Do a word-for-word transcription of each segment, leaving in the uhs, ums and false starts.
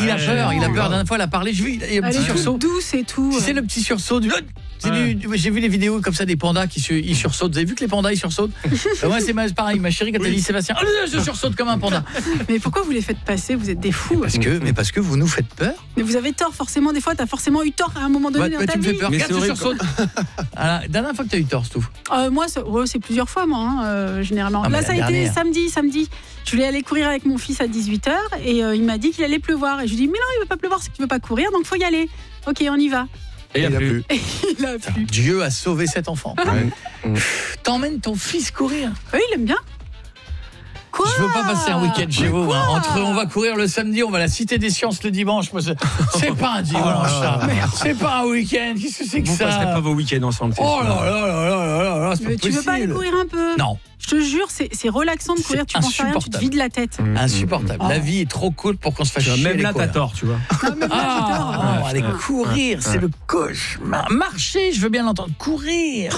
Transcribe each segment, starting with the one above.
il a peur, il a peur. La dernière fois, elle a parlé, j'ai vu, il y a un petit sursaut. Douce et tout. Tu sais, le petit sursaut du... C'est Ouais. du, j'ai vu les vidéos comme ça des pandas qui se, ils sursautent. Vous avez vu que les pandas ils sursautent? Moi c'est ma- pareil, ma chérie quand elle dit Sébastien, oh, je sursaute comme un panda. Mais pourquoi vous les faites passer? Vous êtes des fous. Parce que, mais parce que vous nous faites peur. Mais vous avez tort forcément. Des fois, t'as forcément eu tort à un moment donné Ouais, dans ouais, ta tu me fais vie. peur. Mais Regarde, c'est je horrible, sursaute. Alors, dernière fois que t'as eu tort, Stouff. Euh, moi, c'est, ouais, c'est plusieurs fois, moi, hein, euh, généralement. Ah, Là, mais ça a la été dernière. samedi, samedi. Je voulais aller courir avec mon fils à dix-huit heures et euh, il m'a dit qu'il allait pleuvoir. Et je lui ai dit, mais non, il ne veut pas pleuvoir, c'est que tu ne veux pas courir, donc il faut y aller. Ok, on y va. Et il a Il a plu. plu. Il a plu. Dieu a sauvé cet enfant. Ouais. T'emmènes ton fils courir. Oui, il aime bien. Quoi? Je veux pas passer un week-end chez Mais vous. quoi hein. Entre on va courir le samedi, on va à la Cité des Sciences le dimanche. Moi, c'est c'est pas un dimanche, ça. C'est pas un week-end. Qu'est-ce que c'est que Vous passerez ça? pas vos week-ends ensemble. c'est Oh sûr. là là là là là là, c'est pas Mais tu veux pas aller possible. courir un peu? Non. Je te jure, c'est, c'est relaxant de C'est courir. Tu penses à rien, tu te insupportable. vides la tête. Insupportable. La vie est trop courte pour qu'on se fasse Tu vois, chier. même les là, t'as courir. tort, tu vois. Non, mais là, j'ai tort. Ah, non, aller Ouais. courir, c'est le cauchemar. Marcher, je veux bien l'entendre. Courir.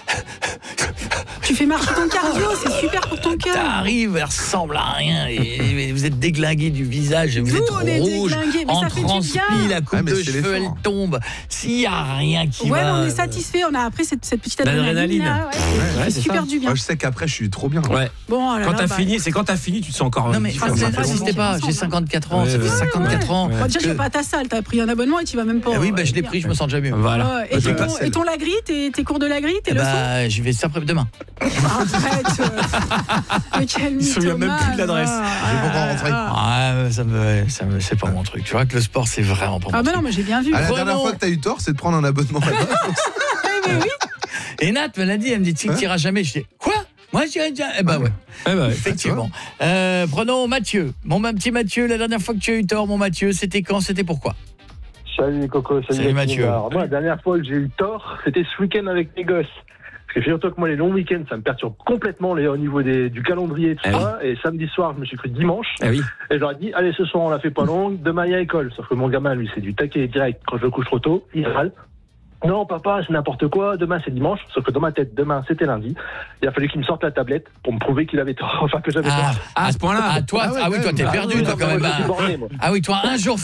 Tu fais marcher ton cardio, c'est super pour ton cœur. T'arrives, elle ressemble à rien. Et, et vous êtes déglingué du visage, vous Nous, êtes on est rouge, déglingués, mais en ça fait du transpi, bien. la coupe Ah, mais de c'est cheveux, elle l'effort. tombe. S'il y a rien qui Ouais, va... mais on est satisfait. On a après cette, cette petite adrénaline. L'adrénaline. Là, ouais, c'est, Ouais, c'est c'est super ça. du bien. Moi, je sais qu'après, je suis trop bien. Ouais. Bon, oh là Quand là, t'as bah, fini, c'est quand t'as fini, tu te sens encore. Non mais différent. ça fait n'insistez longtemps. pas, j'ai cinquante-quatre ans, Ouais, ça fait ouais, cinquante-quatre ans. Bon, déjà, que- je suis pas à ta salle. T'as pris un abonnement et tu vas même pas. Ah oui, euh, bah, je l'ai bien. pris, je me sens déjà mieux. Voilà. Ouais, et, J'ai ton, pas celle. et ton lagri, tes, tes cours de lagri, tes Eh leçons? bah, je vais ça après demain. Arrête. euh, Mais quel Il se souvient même plus de l'adresse. Je vais pas rentrer. Ah, ça me, ça me, c'est pas mon truc. Tu vois que le sport, c'est vraiment pas mon Ah bah non, truc. mais j'ai bien vu. Ah, la Renaud. dernière fois que t'as eu tort, c'est de prendre un abonnement là-bas. Eh, mais oui. Et Nat me l'a dit, elle me dit, tu Hein n'iras jamais. Je dis, quoi? Moi, j'irai déjà. Eh bah ouais, Eh ben, effectivement. Euh, prenons Mathieu. Mon petit Mathieu, la dernière fois que tu as eu tort, mon Mathieu, c'était quand? C'était pourquoi? Salut les cocos, salut, Salut les Mathieu. filles. Alors, moi, la dernière fois que j'ai eu tort, c'était ce week-end avec mes gosses. Parce que figure-toi que moi, les longs week-ends, ça me perturbe complètement les, au niveau des, du calendrier et tout Ah ça. Et samedi soir, je me suis pris dimanche. Ah oui. Et je leur ai dit, allez, ce soir, on la fait pas longue. Demain, il y a école. Sauf que mon gamin, lui, c'est du taquet direct. Quand je le couche trop tôt, il râle. Non, papa, c'est n'importe quoi. Demain, c'est dimanche. Sauf que dans ma tête, demain, c'était lundi. Il a fallu qu'il me sorte la tablette pour me prouver qu'il avait tort. Enfin, que j'avais Ah, tort. Ah, à ce point-là. Ah, toi, Ah ouais, ah oui, quand toi, t'es même. perdu, Ah, toi, oui, quand même. moi, je suis Ah, borné, moi. ah oui, toi, un jour